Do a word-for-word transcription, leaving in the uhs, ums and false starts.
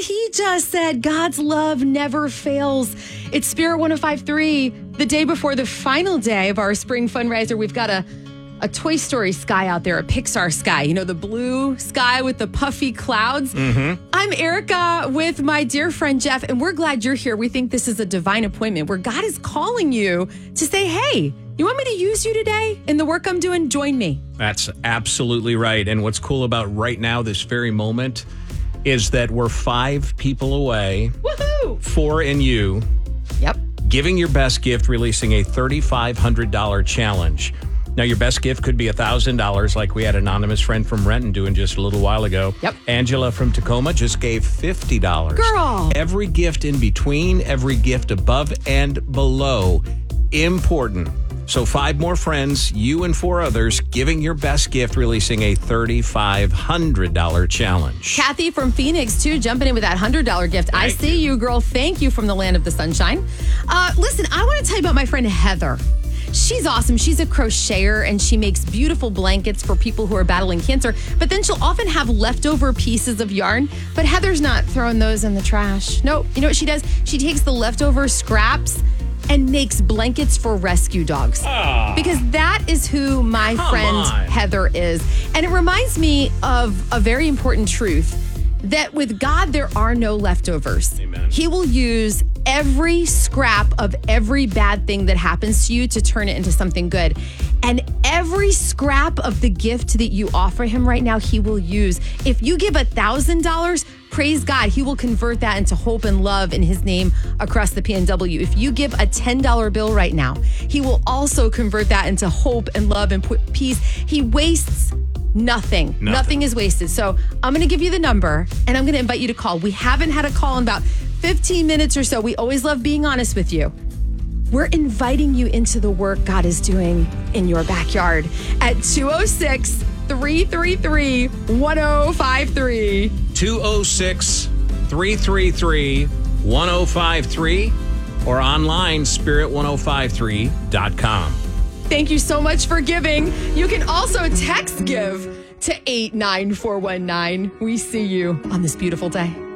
he just said. God's love never fails. It's Spirit one oh five point three, the day before the final day of our spring fundraiser. We've got a, a Toy Story sky out there, a Pixar sky, you know, the blue sky with the puffy clouds. Mm-hmm. I'm Erica with my dear friend Jeff, and we're glad you're here. We think this is a divine appointment where God is calling you to say, hey, you want me to use you today in the work I'm doing? Join me. That's absolutely right. And what's cool about right now, this very moment, is that we're five people away. Woohoo! Four in you. Yep. Giving your best gift, releasing a three thousand five hundred dollars challenge. Now, your best gift could be one thousand dollars like we had an anonymous friend from Renton doing just a little while ago. Yep. Angela from Tacoma just gave fifty dollars. Girl. Every gift in between, every gift above and below, important. So five more friends, you and four others, giving your best gift, releasing a three thousand five hundred dollars challenge. Kathy from Phoenix, too, jumping in with that one hundred dollars gift. Thank I see you. you, girl. Thank you from the land of the sunshine. Uh, listen, I want to tell you about my friend Heather. She's awesome. She's a crocheter, and she makes beautiful blankets for people who are battling cancer. But then she'll often have leftover pieces of yarn. But Heather's not throwing those in the trash. No, you know what she does? She takes the leftover scraps and makes blankets for rescue dogs. Oh. Because that is who my Come friend on. Heather is. And it reminds me of a very important truth, that with God, there are no leftovers. Amen. He will use every scrap of every bad thing that happens to you to turn it into something good. And every scrap of the gift that you offer him right now, he will use. If you give one thousand dollars, praise God, he will convert that into hope and love in his name across the P N W. If you give a ten dollar bill right now, he will also convert that into hope and love and peace. He wastes Nothing. Nothing. Nothing is wasted. So I'm going to give you the number, and I'm going to invite you to call. We haven't had a call in about fifteen minutes or so. We always love being honest with you. We're inviting you into the work God is doing in your backyard at two oh six, three three three, one oh five three. two oh six, three three three, one oh five three or online, spirit ten fifty-three dot com. Thank you so much for giving. You can also text give to eight nine four one nine. We see you on this beautiful day.